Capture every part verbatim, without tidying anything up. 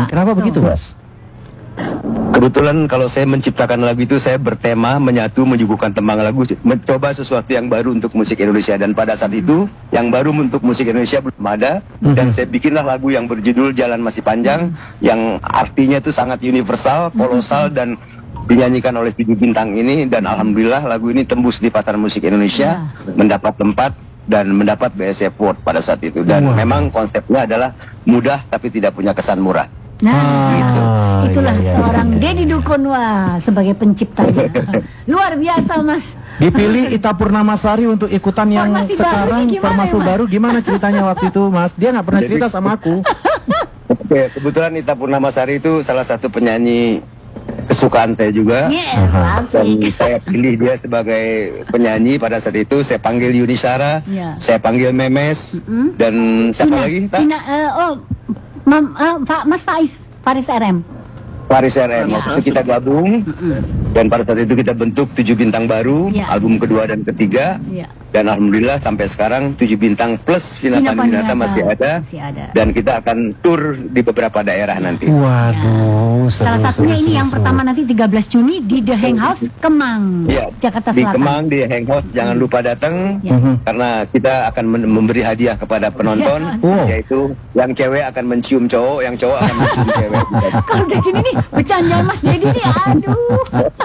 Pak. Kenapa begitu, Mas? Kebetulan kalau saya menciptakan lagu itu, saya bertema menyatu menyuguhkan tembang lagu, mencoba sesuatu yang baru untuk musik Indonesia. Dan pada saat itu yang baru untuk musik Indonesia belum ada, dan saya bikinlah lagu yang berjudul Jalan Masih Panjang, yang artinya itu sangat universal, kolosal, dan dinyanyikan oleh tujuh bintang ini. Dan alhamdulillah lagu ini tembus di pasar musik Indonesia, mendapat tempat dan mendapat B S Award pada saat itu. Dan Wow. memang konsepnya adalah mudah tapi tidak punya kesan murah. Nah, Ah, itulah iya, iya, seorang iya. Deddy Dukun, wah, sebagai penciptanya. Luar biasa, Mas. Dipilih Ita Purnamasari untuk ikutan yang Formasi baru sekarang nih, gimana formasi ya, Mas? baru. Gimana ceritanya waktu itu, Mas? Dia nggak pernah Jadi- cerita sama aku. Oke, kebetulan Ita Purnamasari itu salah satu penyanyi kesukaan saya juga. Yes, Dan asik. saya pilih dia sebagai penyanyi pada saat itu. Saya panggil Yuni Shara, Ya. saya panggil Memes, Mm-mm. dan siapa Cina, lagi? Tak? Cina, eh, oh, Mam, eh, Pak Mas Faiz, Faris R M. Paris R M. Ya. Waktu itu kita gabung, dan pada saat itu kita bentuk tujuh bintang baru, Ya. album kedua dan ketiga. Ya. Dan alhamdulillah sampai sekarang tujuh bintang plus Vina Vina Panduwinata Panduwinata masih ada. masih ada. Dan kita akan tur di beberapa daerah nanti. Waduh, seru, Salah satunya seru, ini seru, yang seru. pertama nanti tiga belas Juni di The Hang House, Kemang, Iya, Jakarta di Selatan. Kemang, di Hangout, jangan lupa datang. Ya. Mhm. Karena kita akan men- memberi hadiah kepada penonton, Wow. yaitu yang cewek akan mencium cowok, yang cowok akan mencium cewek. Kalau kayak gini nih, bercanda Mas Deddy nih, aduh.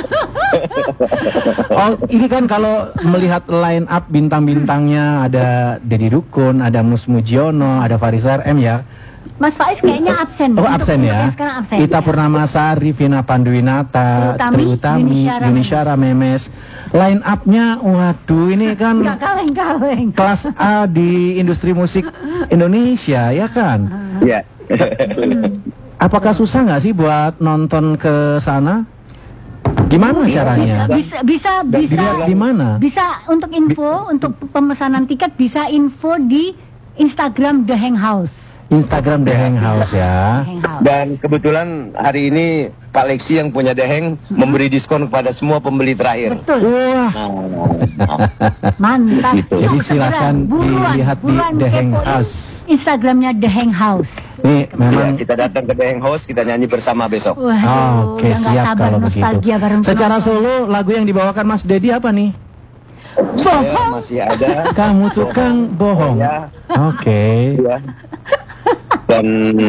Oh, ini kan kalau melihat line up bintang-bintangnya ada Deddy Dukun, ada Mus Mujiono, ada Faris R M ya. Mas Faiz kayaknya absen. Oh, Untuk- absen untuk ya. yang sekarang absen. Ita ya. Purnamasari, Vina Panduwinata, Tri Utami, Tri Utami, Yuni Shara, Yuni Shara, Memes. Line up-nya, waduh, ini kan Nggak kaleng-kaleng. kelas A di industri musik Indonesia, ya kan? Iya. Apakah susah nggak sih buat nonton ke sana? Gimana caranya? Bisa bisa bisa Dilihat di mana? bisa untuk info untuk pemesanan tiket bisa info di Instagram The Hang House. Instagram The Hang House ya. Hang House. Dan kebetulan hari ini Pak Lexi yang punya Deheng memberi diskon kepada semua pembeli terakhir. Betul. Wah, Mantap. Gitu. jadi Yuk, silakan buruan, dilihat di buruan The Hang kepoin House. Instagramnya The Hang House. Nih Ya, memang. kita datang ke Deheng House, kita nyanyi bersama besok. Waduh, Oke, udah nggak siap sabar kalau begitu. nostalgia bareng Secara penonton. solo lagu yang dibawakan Mas Deddy apa nih? Saya masih ada. Kamu tukang bohong. Ya, Oke. ya. Dan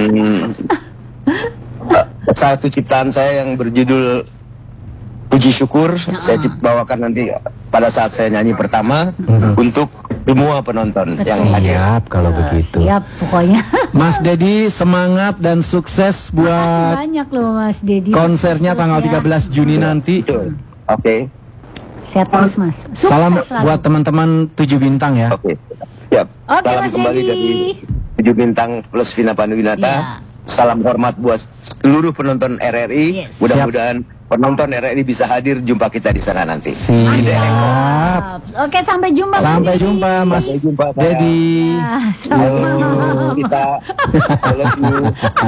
uh, satu ciptaan saya yang berjudul Puji Syukur, saya cip- bawakan nanti pada saat saya nyanyi pertama untuk semua penonton yang hadir. Siap kalau begitu. Siap pokoknya. Mas Deddy semangat dan sukses Makasih buat banyak loh Mas Deddy. konsernya Terus tanggal ya. tiga belas Juni nanti. Betul. Oke, Sehat terus Mas. Sukses Salam selalu. buat teman-teman tujuh bintang ya. oke. Siap. Oke, Salam Mas kembali Deddy. dari tujuh bintang plus Vina Panduwinata. Iya. Salam hormat buat seluruh penonton R R I. Yes. Mudah-mudahan penonton R R I bisa hadir, jumpa kita di sana nanti. Siap. Mantap. Oke, sampai jumpa Mas Sampai Deddy. jumpa Mas Sampai jumpa, sayang. Deddy. Ah, sama. Halo, kita. I love you.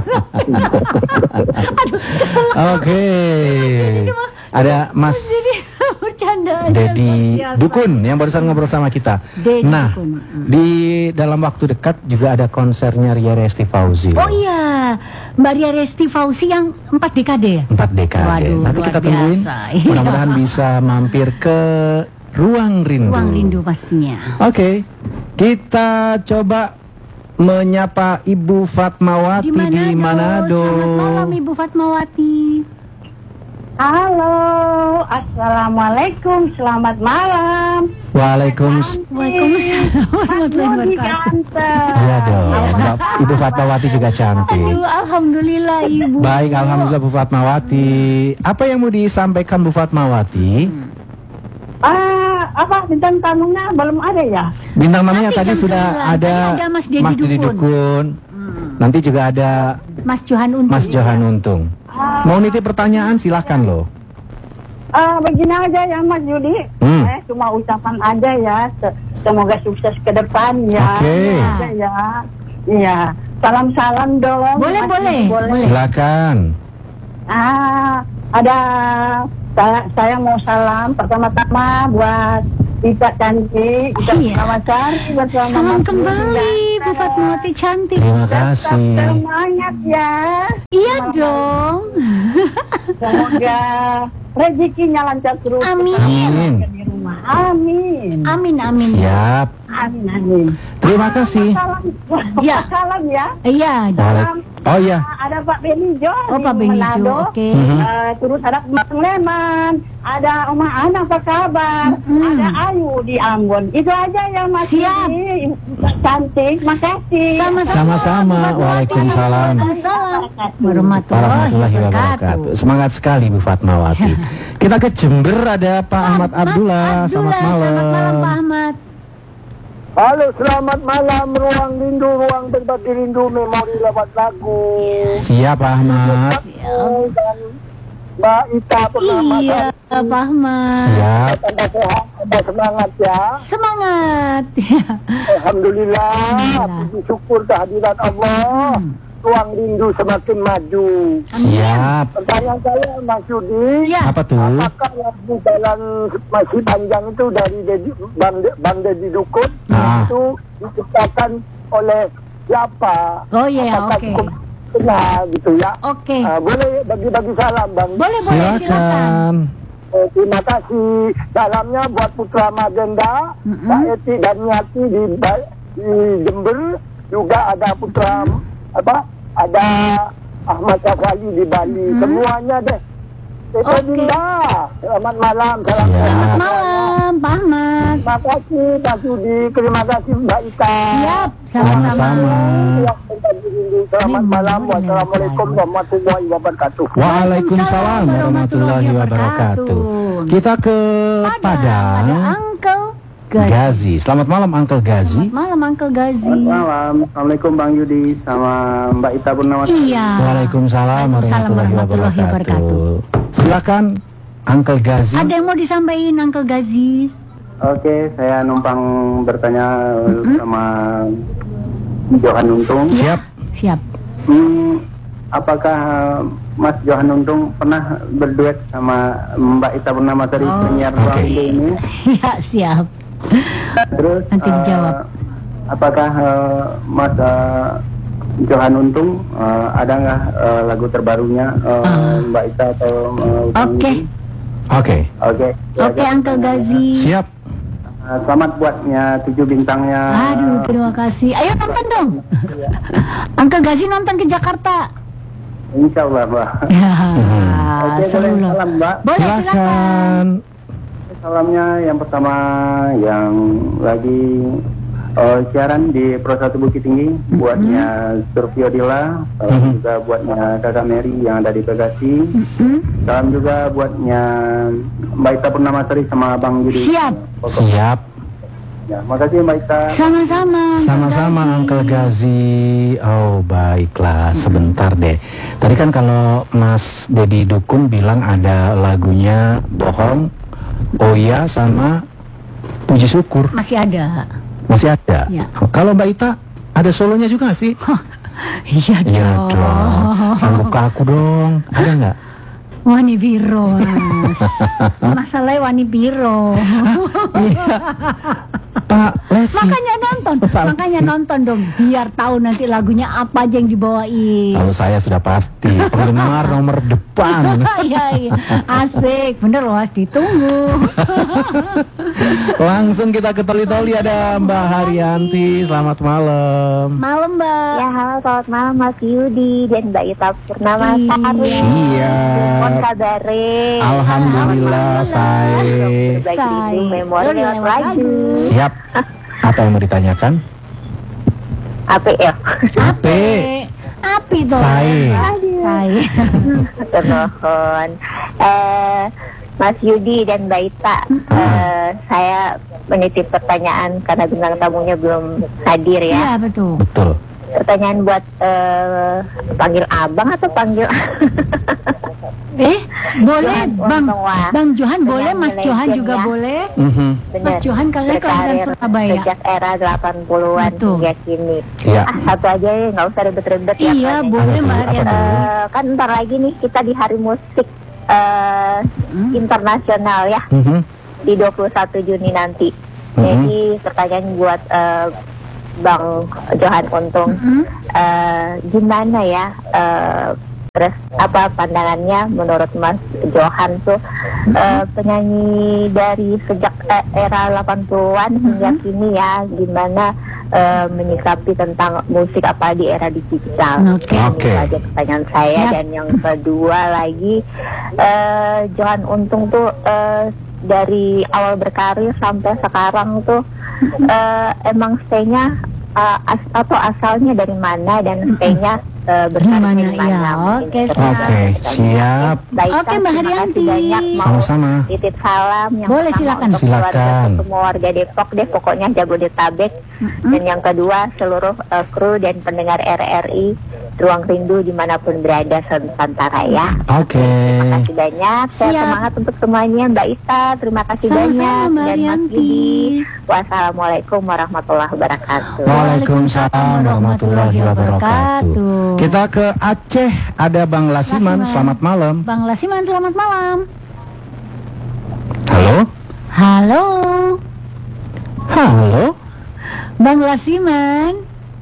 Oke. Ada Mas Jadi bercanda aja, Deddy luar biasa. Dukun yang barusan ngobrol sama kita. Deddy Nah, Dukun, mm. di dalam waktu dekat juga ada konsernya Ria Resti Fauzi. Oh iya, Mbak Ria Resti Fauzi yang empat dekade ya? Empat dekade. Waduh, Nanti luar kita tungguin. biasa. Iya. Mudah-mudahan bisa mampir ke Ruang Rindu. Ruang Rindu pastinya. Oke, kita coba menyapa Ibu Fatmawati di Manado. Selamat malam Ibu Fatmawati. Halo, assalamualaikum, selamat malam. Waalaikumsalam. Waalaikumsalam warahmatullahi Aduh, wabarakatuh. ganteng. Iya dong, Mbak- Ibu Fatmawati juga cantik. Aduh, alhamdulillah Ibu. Baik, alhamdulillah Bu Fatmawati. Apa yang mau disampaikan Bu Fatmawati? Ah, apa bintang tamunya belum ada ya? Bintang tamunya Nanti tadi jam sudah sembilan. ada Tadi ada Mas Deddy Deddy Dukun. Dukun. Hmm. Nanti juga ada Mas Johan Untung. Mas Johan Untung. Ah, Mau nitip pertanyaan silahkan loh. ah, begini aja ya Mas Yudi. Hmm. Eh, cuma ucapan aja ya. Se- Semoga sukses ke depan ya. Oke. Aja ya. Iya. Salam-salam dong. Boleh, Mas boleh, Yudi, boleh. Silakan. Ah, ada saya, saya mau salam pertama-tama buat Ita cantik, Ita Iya. Purnama Sari bersama Salam Mas kembali Yudi. Bu Fatmawati cantik. Terima Tetap kasih. semangat ya. Iya dong. Semoga rezekinya lancar terus. Amin. Amin. Di rumah. Amin. Amin amin. Siap. Amin. Amin. Terima kasih. Salam, Ya. salam ya. Iya. Waalaikumsalam. Oh iya. Ada Pak Benijo Oh di Pak Benijo, Manado. oke. Mhm. Eh, terus ada Bang Leman, ada Oma Ana apa kabar? Mm-mm. Ada Ayu di Ambon. Itu aja yang masih Siap. cantik. Makasih. Sama-sama. Sama-sama. Waalaikumsalam. Waalaikumsalam warahmatullahi Warahmatullahi wabarakatuh. wabarakatuh. Semangat sekali Bu Fatmawati. Kita ke Jember, ada Pak Ahmad Abdullah. Selamat malam. Selamat malam Pak Ahmad. Halo, selamat malam. Ruang rindu, ruang berbagi rindu, memori lewat lagu. Siap Pak Ahmad. Siap. Dan Mbak Ita Purnama Iya Sari. Pak Ahmad. Siap. Tambah sehat, tambah semangat ya. Semangat. Alhamdulillah, Alhamdulillah. puji syukur kehadiran Allah. Hmm. Ruang rindu semakin maju. Siap. Pertanyaan saya, Mas Yudi, Ya. Apa tuh? apakah lagu jalan masih panjang itu dari Dedi, Bang, De- Bang Deddy Dukun Ah. itu diciptakan oleh siapa? Oh iya, Apakah oke. cukup benar gitu ya? Oke. Ah, boleh bagi-bagi salam, Bang. Boleh boleh silakan. Silakan. Eh, terima kasih. Salamnya buat Putra Magenda, Mm-mm. Mbak Eti dan Nyati di, Ba- di Jember. Juga ada Putra apa? Ada Ahmad Syafali di Bali. Mm-mm. Semuanya deh. Itu Oke. Dinda. Selamat malam. Salam Siap. sehat. Malam Pak Ahmad. Terima kasih Pak Sudi. Terima kasih Mbak Ika. Siap. Sama-sama. Sama-sama. Ya, berbagi rindu. Selamat Amin. malam. Wassalamualaikum warahmatullahi wabarakatuh. Waalaikumsalam warahmatullahi wabarakatuh. Kita ke Padang. Ada Padang. Uncle Gazi. Gazi. Selamat malam Uncle Gazi. Selamat malam Uncle Gazi. malam. Assalamualaikum Bang Yudi sama Mbak Ita Purnama. Iya. Waalaikumsalam warahmatullahi warahmatullahi wabarakatuh. Silakan Uncle Gazi. Ada yang mau disampaikan Uncle Gazi? Oke, saya numpang bertanya sama Johan Untung. Siap. Siap. Hmm, apakah Mas Johan Untung pernah berduet sama Mbak Ita Purnama Sari, Oh, penyiar oke. ruang rindu ini? Ya siap. Terus Nanti eh, dijawab. apakah eh, Mas eh, Johan Untung eh, ada nggak eh, lagu terbarunya eh, Ah. Mbak Ita atau eh, Bang Oke. Yudi? Oke. Oke. Oke Uncle Gazi. Siap. Eh, selamat buatnya tujuh bintangnya. Aduh, terima kasih. Ayo nonton dong. Uncle Gazi nonton ke Jakarta. Insya Allah, Mbak. Ya, Oke, boleh seru loh. salam, Mbak. Boleh silakan. Silakan. Salamnya yang pertama yang lagi eh, siaran di Pro satu Bukit Tinggi, buatnya Survio Dila, salam Mhm. juga buatnya Kakak Mary yang ada di Bekasi, Hmm? salam juga buatnya Mbak Ita Purnama Sari sama Bang Yudi. Siap. Pokok. Siap. Ya, makasih Mbak Ita. Sama-sama. Uncle Sama-sama Gazi. Uncle Gazi. Oh baiklah, sebentar deh. Tadi kan kalau Mas Deddy Dukun bilang ada lagunya Bohong, Oh Ya sama Puji Syukur. Masih ada. Masih ada. Ya. Kalau Mbak Ita ada solonya juga sih? Iya dong. Iya dong. Sanggup ke aku dong. Ada nggak? Wani Biro, Mas. Masalahnya Wani Biro. Pak Levi. Makanya nonton, Pak makanya Levi. nonton dong, biar tahu nanti lagunya apa aja yang dibawain. Kalau saya sudah pasti penggemar nomor depan. Iya, iya, asik, bener loh, Mas, ditunggu. Langsung kita ke Toli-Toli, ada Mbak Haryanti. Selamat malam. Malam, Mbak. Ya, halo, selamat malam Mas Yudi dan Mbak Ita Purnama Iya. Sari. Iya. Mohon kabare. Alhamdulillah, saya. Berbagi Say. rindu memori Oh, lewat lewat lagu. lagu. Siap. Apa yang mau ditanyakan? Apa ya? Ape. Api dong. Say. Saya. Termohon. Eh, Mas Yudi dan Mbak Ita, eh, saya menitip pertanyaan karena bintang tamunya belum hadir ya. Iya, betul. Betul. Pertanyaan buat eh, panggil abang atau panggil Eh, boleh, Johan Bang. Untung, wah. Bang Johan boleh, Mas Penyanyi Johan legend juga ya. boleh. Mhm. benar Johan kalian kelahiran berkarir Surabaya. sejak era delapan puluhan Betul. hingga kini. Iya. Ah, satu aja ya, nggak usah ribet-ribet ya. Iya, Kan, ya. boleh Apa Mbak tuh? Apa Ariana. tuh? Eh, kan ntar lagi nih kita di hari musik eh, Hmm. internasional ya. Mhm. di dua puluh satu Juni nanti. Mhm. Jadi pertanyaan buat eh, Bang Johan Untung, Mm-mm. eh, gimana ya eh, terus apa pandangannya menurut Mas Johan tuh eh, penyanyi dari sejak eh, era delapan puluhan hingga kini ya, gimana eh, menyikapi tentang musik apa di era digital. Oke. Ini Oke. saja pertanyaan saya. Siap. Dan yang kedua lagi, eh, Johan Untung tuh eh, dari awal berkarir sampai sekarang tuh eh, emang stay-nya eh, as atau asalnya dari mana dan stay-nya eh, berkarir Gimana, dari mana? iya. Mungkin Oke, seperti Oke, itu. siap. Baik, Oke, Mbak terima kasih Haryanti. banyak. Mau Sama-sama. titip salam yang Boleh, pertama silakan. untuk keluarga Silakan. semua warga Depok deh, pokoknya Jabodetabek. Mm-mm. Dan yang kedua seluruh eh, kru dan pendengar R R I Ruang Rindu dimanapun berada Nusantara ya. Oke. Terima kasih banyak. Saya Siap. semangat untuk semuanya, Mbak Ita. Terima kasih Sama-sama, banyak. Mbak Dan Mas Haryanti. Yudi. Wassalamualaikum warahmatullahi wabarakatuh. Waalaikumsalam warahmatullahi wabarakatuh. Kita ke Aceh, ada Bang Lasiman. Lasiman. Selamat malam. Bang Lasiman, selamat malam. Halo? Halo, Halo? Bang Lasiman.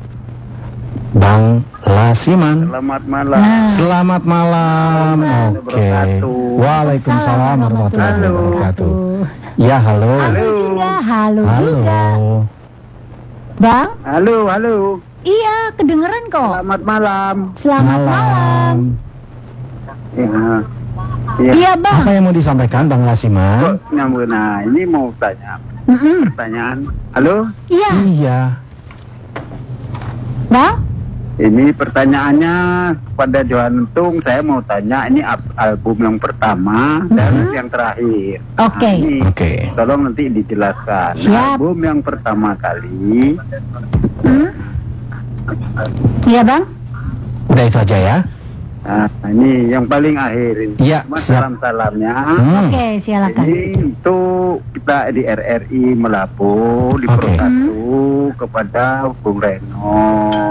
Bang Lasiman. Selamat malam. Nah, Selamat malam. Oke. Waalaikumsalam warahmatullahi wabarakatuh. Ya, halo. Halo juga, halo, Halo. juga. Bang, Halo, halo. iya kedengeran kok. Selamat malam. Selamat malam. Ya. Ya. Iya Bang. Apa yang mau disampaikan Bang Lasiman? Kok nyambung? Nah, ini mau tanya Mm-mm. pertanyaan. Halo? Iya, Iya. Bang. Ini pertanyaannya pada Johan Untung. Saya mau tanya, ini ab- album yang pertama dan Mhm. yang terakhir. Oke. Nah, ini Oke. tolong nanti dijelaskan. Siap. Nah, album yang pertama kali, Hmm? Iya Bang. Udah itu aja ya. nah, ini yang paling akhir ini. Iya, Cuma siap. salam-salamnya. Hmm. Oke, silakan. Ini untuk kita di R R I Melapo di Oke. Pro satu kepada Bung Reno,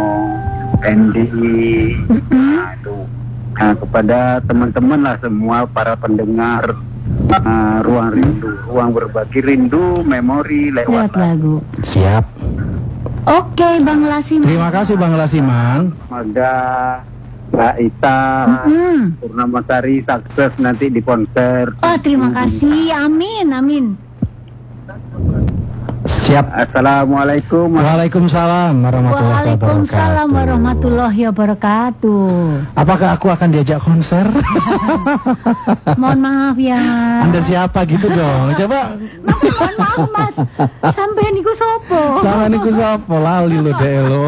Andy, nah, itu. Nah, kepada teman-teman lah semua para pendengar uh, Ruang Rindu, Ruang Berbagi Rindu, Memori Lewat lewat lagu. Siap. Oke, Bang Lasiman. Terima kasih Bang Lasiman. Ada Mbak Ita, Mm. Purnamasari sukses nanti di konser. Oh, terima kasih. Amin, amin. Siap. Assalamualaikum. Waalaikumsalam warahmatullahi Waalaikumsalam wabarakatuh. warahmatullahi wabarakatuh. Apakah aku akan diajak konser? Mohon maaf ya. Anda siapa gitu dong? Coba Mohon maaf Mas. Sampai niku sopo. sama niku sapa lali lo deh lo.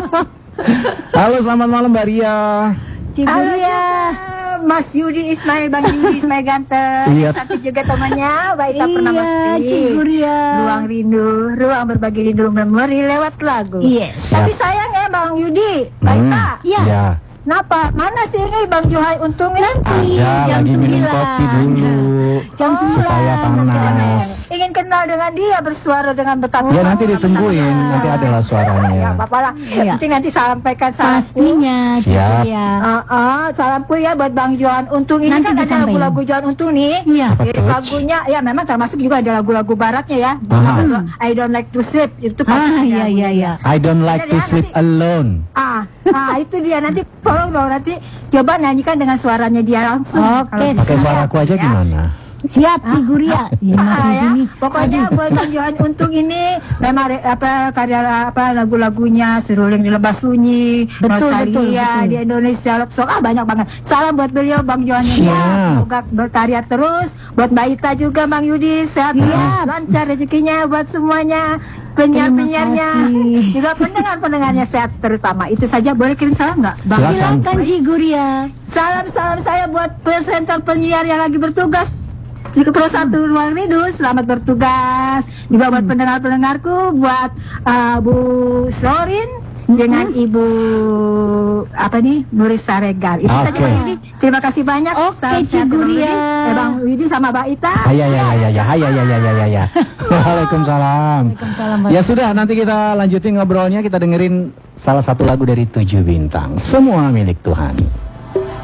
Halo, selamat malam Mbak Ria. Halo Ciguria. juga Mas Yudi Ismail, Bang Yudi Ismail ganteng. Iya. Cantik juga temannya, Mbak Ita Iya, Purnamasti. Ciguria. Ruang rindu, ruang berbagi rindu memori lewat lagu. Iya. Siap. Tapi sayang ya Bang Yudi, Mbak Hmm, Ita. Iya. Ya. Kenapa? Mana sih ini Bang Juhai Untungnya? Ada jam lagi minum sembilan. kopi dulu. Jam Oh, supaya lah, nanti saya panas. ingin kenal dengan dia, bersuara dengan betapa. Ya, nanti ditungguin, nanti adalah suaranya. Ya, apa lah. Iya. Penting nanti sampaikan salamku. Pastinya, Siap. Ciguria. Ah, ah, salamku ya buat Bang Johan Untung. Ini Nanti kan ada disampaikan. lagu-lagu Johan Untung nih. Iya. Apa Lirik tuh? lagunya ya memang termasuk juga ada lagu-lagu baratnya ya. Ah. Apa tuh? I don't like to sleep itu pasti. Ah, ada iya iya lagunya. iya. I don't like to Ya, sleep nanti- alone. Ah, ah itu dia nanti tolong dong nanti coba nyanyikan dengan suaranya dia langsung. Oke, Kalau Pakai bisa. suaraku aja Ya. gimana? Siap, Ciguria. Ya, Ah, makin ya. gini. Pokoknya Aduh. buat Bang Johan Untung ini memang re- apa karya apa lagu-lagunya Seruling di Lembah Sunyi, Betul, Nostalgia betul, betul. di Indonesia Love Song, ah banyak banget. Salam buat beliau Bang Johan ini ya. Siap. Semoga berkarya terus. Buat Mbak Ita juga Bang Yudi sehat Siap. terus, lancar rezekinya buat semuanya. Penyiar-penyiarnya kasih. juga pendengar-pendengarnya sehat terutama. Itu saja, boleh kirim salam nggak Bang? Silakan. Silakan Ciguria. Salam-salam saya buat presenter penyiar yang lagi bertugas di Pro satu Ruang Rindu. Selamat bertugas. Juga buat pendengar-pendengarku, buat uh, Bu Sorin dengan Ibu apa nih Nurisa Regal. Itu saja Oke. Bang Yudi. Terima kasih banyak. Oke, Salam sehat Bang Yudi. Ciguria. Eh, Bang Yudi sama Mbak Ita. Ayah ya ya ya ya ya ya ya ya ya ya. Waalaikumsalam. Waalaikumsalam. Ya sudah, nanti kita lanjutin ngobrolnya, kita dengerin salah satu lagu dari Tujuh Bintang. Semua milik Tuhan.